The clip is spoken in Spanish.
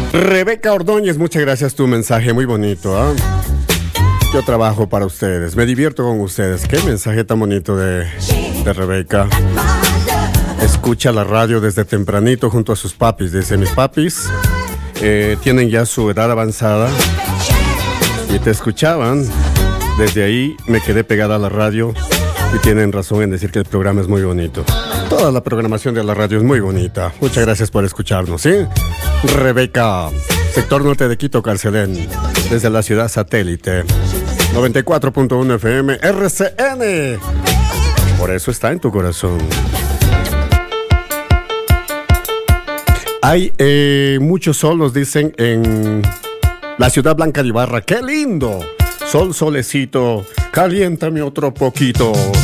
Rebeca Ordóñez, muchas gracias, tu mensaje muy bonito, ¿eh? Yo trabajo para ustedes, me divierto con ustedes. Qué mensaje tan bonito de Rebeca. Escucha la radio desde tempranito junto a sus papis. Dice, mis papis tienen ya su edad avanzada y te escuchaban. Desde ahí me quedé pegada a la radio y tienen razón en decir que el programa es muy bonito. Toda la programación de la radio es muy bonita. Muchas gracias por escucharnos, ¿sí? Rebeca, sector norte de Quito, Carcelén, desde la ciudad satélite. 94.1 FM, RCN. Por eso está en tu corazón. Hay muchos sol, nos dicen, en la ciudad blanca de Ibarra. ¡Qué lindo! Sol, solecito, caliéntame otro poquito.